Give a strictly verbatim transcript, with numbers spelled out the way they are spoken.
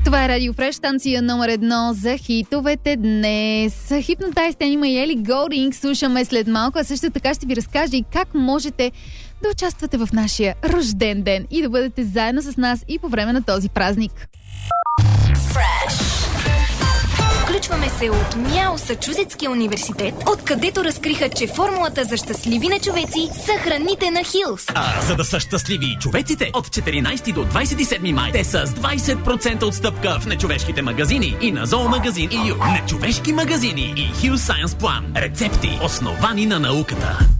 Това е Радио Фреш, станция номер едно за хитовете днес. Hypnotize има и Ели Голдинг слушаме след малко, а също така ще ви разкажа и как можете да участвате в нашия рожден ден и да бъдете заедно с нас и по време на този празник. Fresh. Включваме се от Мясачузетския университет, откъдето разкриха, че формулата за щастливи нечовеци са храните на Хилс. А за да са щастливи човеците, от четиринайсети до двайсет и седми май те са с двайсет процента отстъпка в нечовешките магазини и на Зоомагазин и Ю. Нечовешки магазини и Хилс Science Plan. Рецепти, основани на науката.